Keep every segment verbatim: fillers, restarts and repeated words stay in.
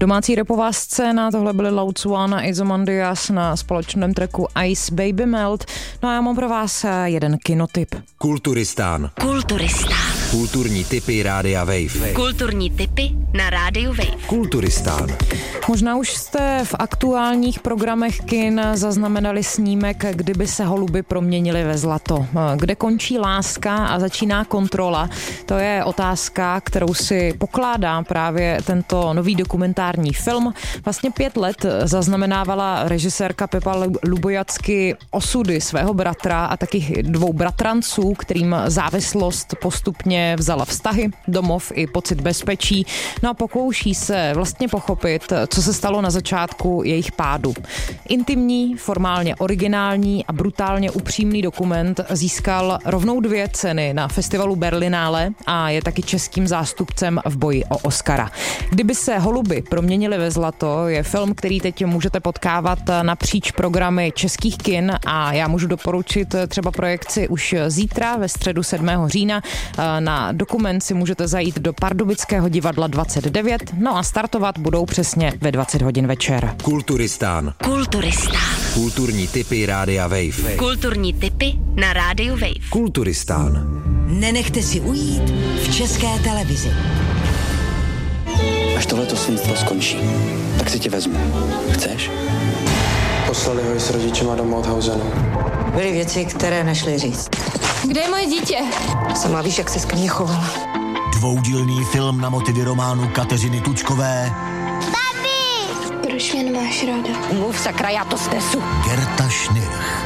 Domácí rapová scéna, tohle byly Loud One a Izomandias na společném tracku Ice Baby Melt. No a já mám pro vás jeden kinotip. Kulturistán. Kulturistán. Kulturní tipy Rádia Wave. Kulturní tipy na Rádiu Wave. Kulturistán. Možná už jste v aktuálních programech kin zaznamenali snímek, kdyby se holuby proměnily ve zlato. Kde končí láska a začíná kontrola? To je otázka, kterou si pokládá právě tento nový dokumentární film. Vlastně pět let zaznamenávala režisérka Pepa Lubojacky osudy svého bratra a taky dvou bratranců, kterým závislost postupně vzala vztahy, domov i pocit bezpečí. No a pokouší se vlastně pochopit, co se stalo na začátku jejich pádu. Intimní, formálně originální a brutálně upřímný dokument získal rovnou dvě ceny na festivalu Berlinále a je taky českým zástupcem v boji o Oscara. Kdyby se holuby proměnily ve zlato, je film, který teď můžete potkávat napříč programy českých kin a já můžu doporučit třeba projekci už zítra ve středu sedmého října. Na dokument si můžete zajít do Pardubického divadla dvacet devět, no a startovat budou přesně ve dvacet hodin večer. Kulturistán. Kulturistán. Kulturní tipy Rádia Wave. Kulturní tipy na Rádiu Wave. Kulturistán. Nenechte si ujít v České televizi. Až tohleto svinstvo skončí, tak si tě vezmu. Chceš? Poslali ho i s rodičema do Mauthausenu. Byly věci, které nešly říct. Kde je moje dítě? Sama víš, jak se ke mně chovala. Dvoudílný film na motivy románu Kateřiny Tučkové. Papi! Proč mě nemáš ráda? Mluv sakra, já to snesu. Gerta Schnirch.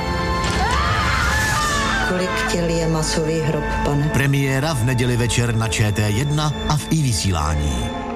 Kolik těl je masový hrob, pane? Premiéra v neděli večer na Č T jedna a v i vysílání.